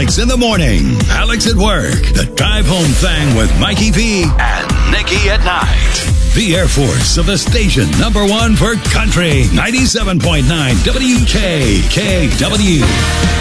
Alex in the morning, Alex at work, the drive home thing with Mikey V and Nikki at night. The Air Force of the station #1 for country, 97.9 WKKW.